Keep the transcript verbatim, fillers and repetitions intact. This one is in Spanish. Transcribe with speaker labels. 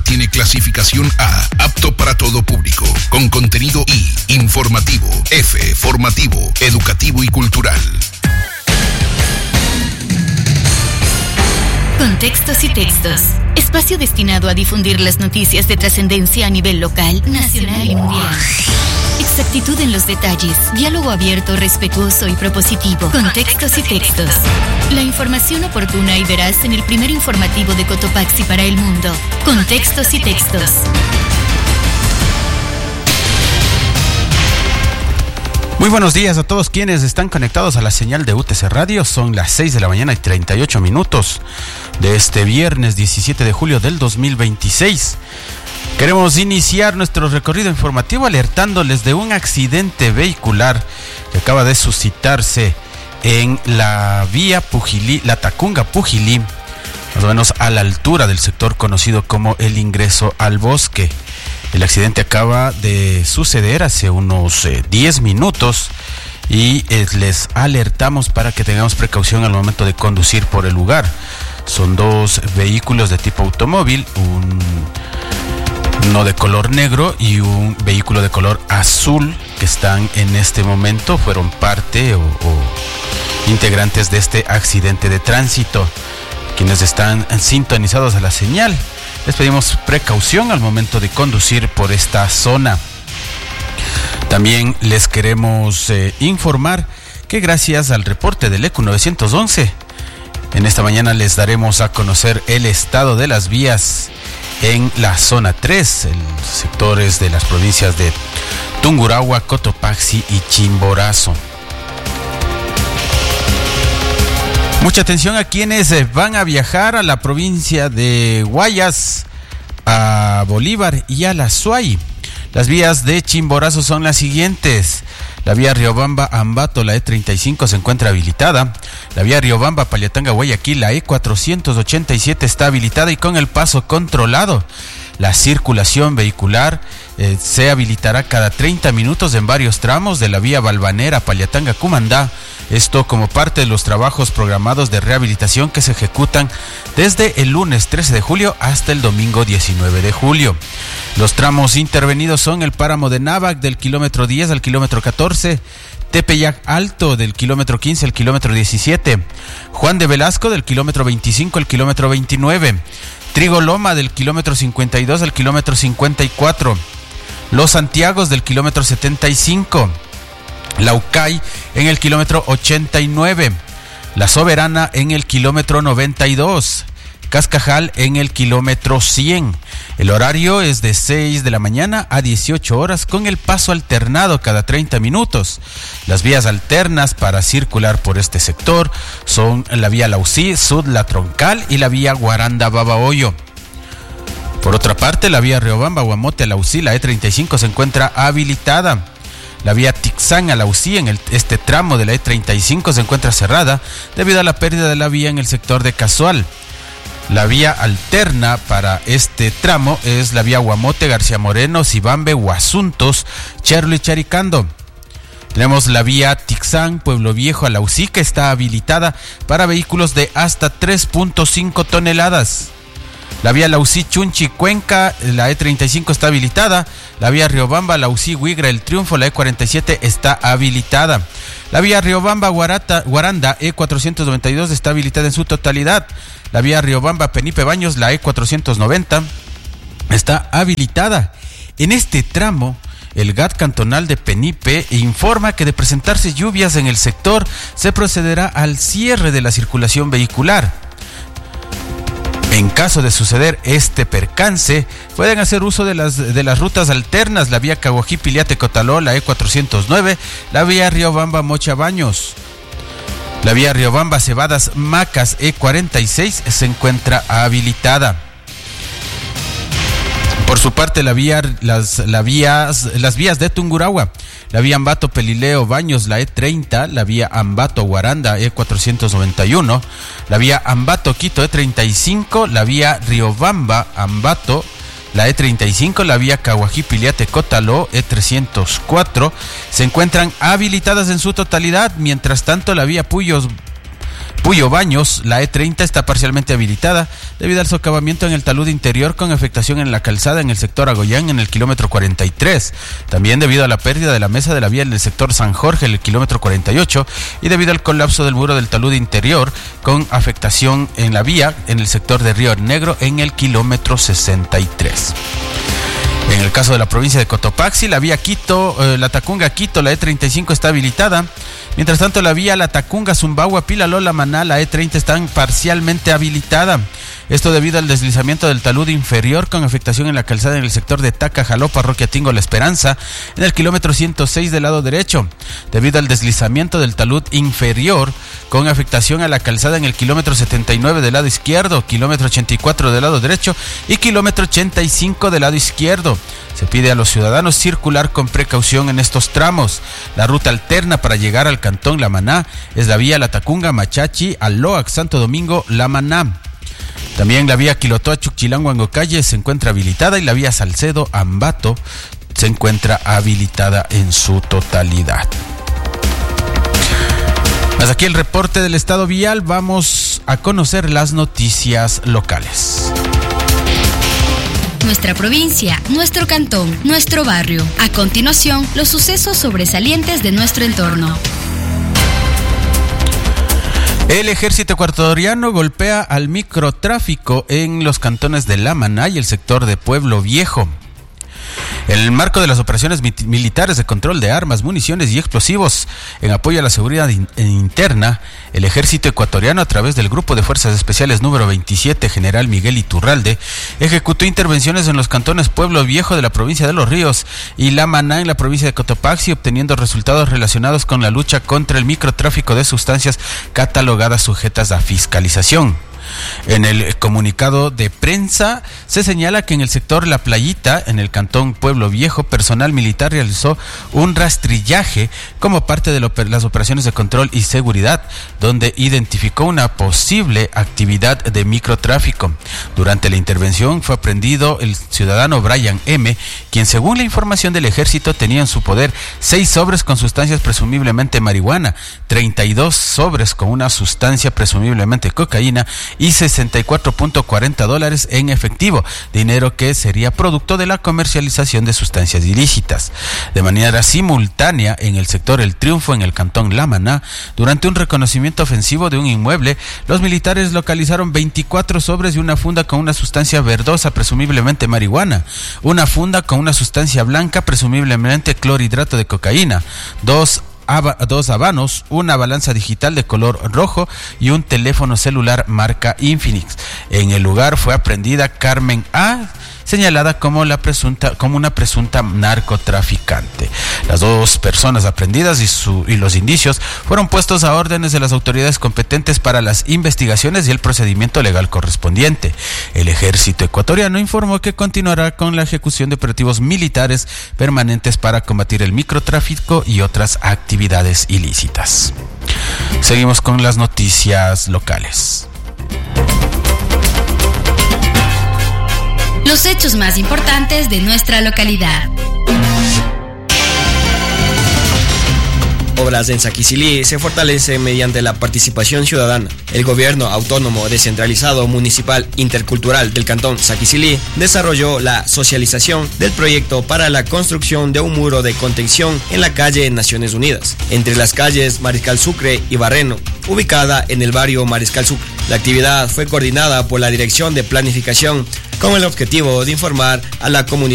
Speaker 1: tiene clasificación A, apto para todo público, con contenido I, informativo, F, formativo, educativo y cultural.
Speaker 2: Contextos y textos. Espacio destinado a difundir las noticias de trascendencia a nivel local, nacional y mundial. Exactitud en los detalles, diálogo abierto, respetuoso y propositivo. Contextos y textos. La información oportuna y veraz en el primer informativo de Cotopaxi para el mundo. Contextos y textos.
Speaker 3: Muy buenos días a todos quienes están conectados a la señal de U T C Radio. Son las seis de la mañana y treinta y ocho minutos de este viernes diecisiete de julio del dos mil veintiséis. Queremos iniciar nuestro recorrido informativo alertándoles de un accidente vehicular que acaba de suscitarse en la vía Pujilí, la Tacunga Pujilí, más o menos a la altura del sector conocido como el ingreso al bosque. El accidente acaba de suceder hace unos eh, diez minutos y eh, les alertamos para que tengamos precaución al momento de conducir por el lugar. Son dos vehículos de tipo automóvil, un uno de color negro y un vehículo de color azul que están en este momento, fueron parte o, o integrantes de este accidente de tránsito. Quienes están sintonizados a la señal, les pedimos precaución al momento de conducir por esta zona. También les queremos eh, informar que gracias al reporte del E C U nueve once, en esta mañana les daremos a conocer el estado de las vías en la zona tres, en sectores de las provincias de Tungurahua, Cotopaxi y Chimborazo. Mucha atención a quienes van a viajar a la provincia de Guayas, a Bolívar y a la Suay. Las vías de Chimborazo son las siguientes. La vía Riobamba-Ambato, la E treinta y cinco, se encuentra habilitada. La vía Riobamba-Palyatanga-Guayaquil, la E cuatrocientos ochenta y siete, está habilitada y con el paso controlado. La circulación vehicular eh, se habilitará cada treinta minutos en varios tramos de la vía Balvanera-Palyatanga-Cumandá. Esto como parte de los trabajos programados de rehabilitación que se ejecutan desde el lunes trece de julio hasta el domingo diecinueve de julio. Los tramos intervenidos son el páramo de Návac del kilómetro diez al kilómetro catorce, Tepeyac Alto del kilómetro quince al kilómetro diecisiete, Juan de Velasco del kilómetro veinticinco al kilómetro veintinueve, Trigo Loma del kilómetro cincuenta y dos al kilómetro cincuenta y cuatro, Los Santiagos del kilómetro setenta y cinco, Laucay en el kilómetro ochenta y nueve, La Soberana en el kilómetro noventa y dos, Cascajal en el kilómetro cien. El horario es de seis de la mañana a dieciocho horas con el paso alternado cada treinta minutos. Las vías alternas para circular por este sector son la vía Lausí, Sud La Troncal y la vía Guaranda-Babahoyo. Por otra parte, la vía Riobamba-Guamote-Lausí, la E treinta y cinco, se encuentra habilitada. La vía Tixán a Lausí en el, este tramo de la E treinta y cinco se encuentra cerrada debido a la pérdida de la vía en el sector de Casual. La vía alterna para este tramo es la vía Guamote, García Moreno, Sibambe, Huasuntos, Cherlo y Charicando. Tenemos la vía Tixán, Pueblo Viejo a Lausí, que está habilitada para vehículos de hasta tres punto cinco toneladas. La vía Lausí, Chunchi, Cuenca, la E treinta y cinco está habilitada. La vía Riobamba, Lausí, Huigra, El Triunfo, la E cuarenta y siete está habilitada. La vía Riobamba, Guarata, Guaranda, E cuatrocientos noventa y dos está habilitada en su totalidad. La vía Riobamba, Penipe Baños, la E cuatrocientos noventa está habilitada. En este tramo, el G A T cantonal de Penipe informa que de presentarse lluvias en el sector, se procederá al cierre de la circulación vehicular. En caso de suceder este percance, pueden hacer uso de las, de las rutas alternas, la vía Caguají-Piliate-Cotaló, la E cuatrocientos nueve, la vía Riobamba-Mocha Baños. La vía Riobamba-Cebadas-Macas, E cuarenta y seis, se encuentra habilitada. Por su parte, la vía, las, la vías, las vías de Tungurahua, la vía Ambato-Pelileo Baños, la E treinta, la vía Ambato-Guaranda, E cuatrocientos noventa y uno, la vía Ambato-Quito, E treinta y cinco, la vía Riobamba-Ambato, la E treinta y cinco, la vía Caguají-Piliate-Cotaló, E trescientos cuatro, se encuentran habilitadas en su totalidad. Mientras tanto, la vía Puyos Puyo Baños, la E treinta está parcialmente habilitada debido al socavamiento en el talud interior con afectación en la calzada en el sector Agoyán en el kilómetro cuarenta y tres. También debido a la pérdida de la mesa de la vía en el sector San Jorge en el kilómetro cuarenta y ocho y debido al colapso del muro del talud interior con afectación en la vía en el sector de Río Negro en el kilómetro sesenta y tres. En el caso de la provincia de Cotopaxi, la vía Quito, eh, la Tacunga-Quito, la E treinta y cinco está habilitada. Mientras tanto, la vía La Tacunga-Zumbagua-Pilalola-Maná, la E treinta están parcialmente habilitada. Esto debido al deslizamiento del talud inferior con afectación en la calzada en el sector de Taca, Jaló, Parroquia Tingo, La Esperanza, en el kilómetro ciento seis del lado derecho. Debido al deslizamiento del talud inferior con afectación a la calzada en el kilómetro setenta y nueve del lado izquierdo, kilómetro ochenta y cuatro del lado derecho y kilómetro ochenta y cinco del lado izquierdo. Se pide a los ciudadanos circular con precaución en estos tramos. La ruta alterna para llegar al cantón La Maná es la vía La Tacunga, Machachi, Aloac, Santo Domingo, La Maná. También la vía Quilotoa, Chuquilango, Angocalle se encuentra habilitada y la vía Salcedo, Ambato se encuentra habilitada en su totalidad. Hasta aquí el reporte del estado vial. Vamos a conocer las noticias locales.
Speaker 2: Nuestra provincia, nuestro cantón, nuestro barrio. A continuación, los sucesos sobresalientes de nuestro entorno.
Speaker 3: El ejército ecuatoriano golpea al microtráfico en los cantones de La Maná y el sector de Pueblo Viejo. En el marco de las operaciones militares de control de armas, municiones y explosivos en apoyo a la seguridad in- interna, el ejército ecuatoriano, a través del Grupo de Fuerzas Especiales número veintisiete, General Miguel Iturralde, ejecutó intervenciones en los cantones Pueblo Viejo de la provincia de Los Ríos y La Maná en la provincia de Cotopaxi, obteniendo resultados relacionados con la lucha contra el microtráfico de sustancias catalogadas sujetas a fiscalización. En el comunicado de prensa se señala que en el sector La Playita, en el cantón Pueblo Viejo, personal militar realizó un rastrillaje como parte de las operaciones de control y seguridad, donde identificó una posible actividad de microtráfico. Durante la intervención fue aprehendido el ciudadano Brian M., quien, según la información del ejército, tenía en su poder seis sobres con sustancias presumiblemente marihuana, treinta y dos sobres con una sustancia presumiblemente cocaína y sesenta y cuatro punto cuarenta dólares en efectivo, dinero que sería producto de la comercialización de sustancias ilícitas. De manera simultánea, en el sector El Triunfo, en el cantón La Maná, durante un reconocimiento ofensivo de un inmueble, los militares localizaron veinticuatro sobres y una funda con una sustancia verdosa, presumiblemente marihuana, una funda con una sustancia blanca, presumiblemente clorhidrato de cocaína, dos dos habanos, una balanza digital de color rojo y un teléfono celular marca Infinix. En el lugar fue aprehendida Carmen A., señalada como la presunta como una presunta narcotraficante. Las dos personas aprendidas y, su, y los indicios fueron puestos a órdenes de las autoridades competentes para las investigaciones y el procedimiento legal correspondiente. El ejército ecuatoriano informó que continuará con la ejecución de operativos militares permanentes para combatir el microtráfico y otras actividades ilícitas. Seguimos con las noticias locales.
Speaker 2: Los hechos más importantes de nuestra localidad.
Speaker 4: Obras en Saquicilí se fortalecen mediante la participación ciudadana. El gobierno autónomo descentralizado municipal intercultural del cantón Saquicilí desarrolló la socialización del proyecto para la construcción de un muro de contención en la calle Naciones Unidas, entre las calles Mariscal Sucre y Barreno, ubicada en el barrio Mariscal Sucre. La actividad fue coordinada por la Dirección de Planificación con el objetivo de informar a la comunidad